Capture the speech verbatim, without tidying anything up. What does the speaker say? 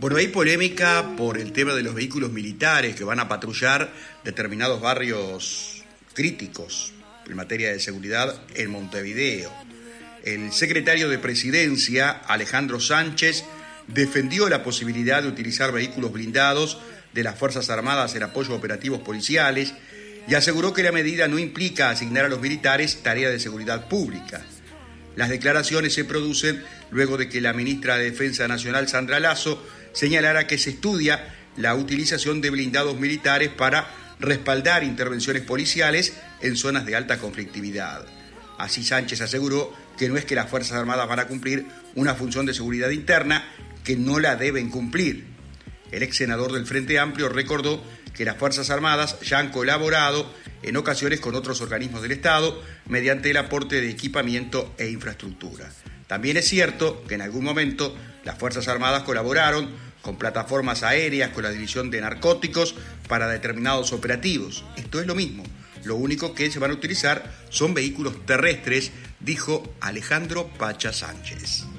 Bueno, hay polémica por el tema de los vehículos militares que van a patrullar determinados barrios críticos en materia de seguridad en Montevideo. El secretario de Presidencia, Alejandro Sánchez, defendió la posibilidad de utilizar vehículos blindados de las Fuerzas Armadas en apoyo a operativos policiales y aseguró que la medida no implica asignar a los militares tareas de seguridad pública. Las declaraciones se producen luego de que la ministra de Defensa Nacional, Sandra Lasso, señalara que se estudia la utilización de blindados militares para respaldar intervenciones policiales en zonas de alta conflictividad. Así, Sánchez aseguró que no es que las Fuerzas Armadas van a cumplir una función de seguridad interna, que no la deben cumplir. El ex senador del Frente Amplio recordó que las Fuerzas Armadas ya han colaborado en ocasiones con otros organismos del Estado mediante el aporte de equipamiento e infraestructura. También es cierto que en algún momento las Fuerzas Armadas colaboraron con plataformas aéreas, con la División de Narcóticos para determinados operativos. Esto es lo mismo. Lo único que se van a utilizar son vehículos terrestres, dijo Alejandro Pacha Sánchez.